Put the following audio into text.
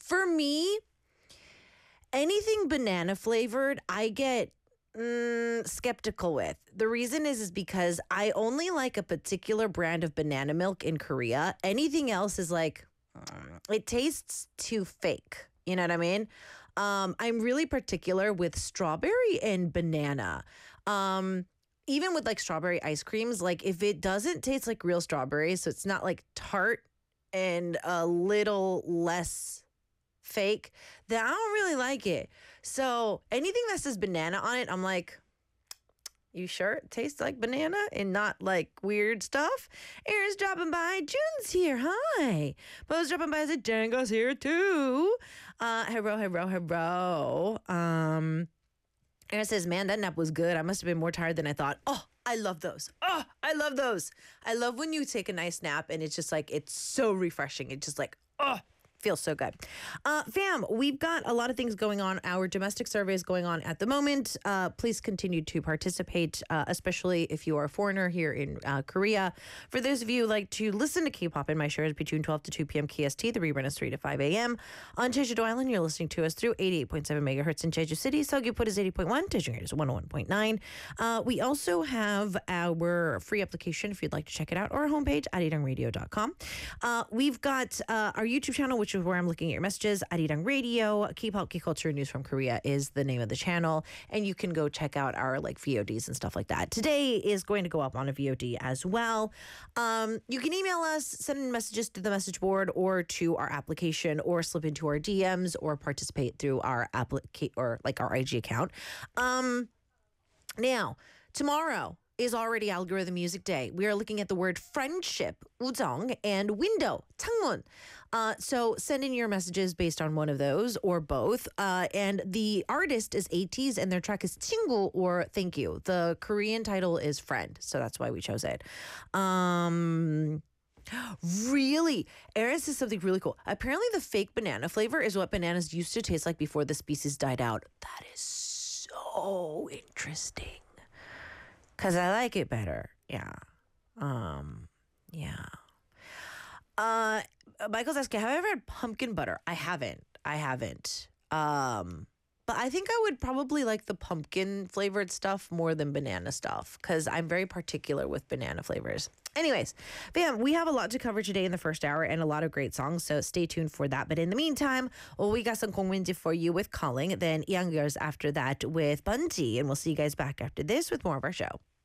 For me, anything banana flavored, I get skeptical with. The reason is because I only like a particular brand of banana milk in Korea. Anything else is like, it tastes too fake. You know what I mean? I'm really particular with strawberry and banana. Even with like strawberry ice creams, like if it doesn't taste like real strawberries, so it's not like tart and a little less fake, then I don't really like it. So anything that says banana on it, I'm like, you sure it tastes like banana and not like weird stuff? Aaron's dropping by. June's here. Hi. Bo's dropping by. Said Django's here too. Hello. Aaron says, man, that nap was good. I must have been more tired than I thought. Oh, I love those. Oh, I love those. I love when you take a nice nap and it's just like, it's so refreshing. It's just like, oh, feels so good. Fam, we've got a lot of things going on. Our domestic survey is going on at the moment. Please continue to participate, especially if you are a foreigner here in Korea. For those of you who like to listen to K-pop in my shares between 12 to 2 p.m. KST, the rerun is 3 to 5 a.m. On Jeju-do Island, you're listening to us through 88.7 megahertz in Jeju City. Seogwipo is 80.1, Daejeon is 101.9. We also have our free application if you'd like to check it out, or our homepage, arirangradio.com. We've got our YouTube channel, which is where I'm looking at your messages. Arirang Radio, K-pop, K-culture, news from Korea is the name of the channel, and you can go check out our like VODs and stuff like that. Today is going to go up on a VOD as well. You can email us, send in messages to the message board or to our application, or slip into our DMs, or participate through our or like our IG account. Now, tomorrow is already Algorithm Music Day. We are looking at the word friendship, 우정, and window, 창문. So send in your messages based on one of those or both. And the artist is ATEEZ, and their track is 친구, or Thank You. The Korean title is Friend, so that's why we chose it. Really? Aaron says something really cool. Apparently the fake banana flavor is what bananas used to taste like before the species died out. That is so interesting. Because I like it better. Yeah. Yeah. Michael's asking, have I ever had pumpkin butter? I haven't. But I think I would probably like the pumpkin flavored stuff more than banana stuff, because I'm very particular with banana flavors. Anyways, bam, we have a lot to cover today in the first hour and a lot of great songs, so stay tuned for that. But in the meantime, we got some Kong Min-ji for you with Calling, then Young Girls after that with Bunty, and we'll see you guys back after this with more of our show.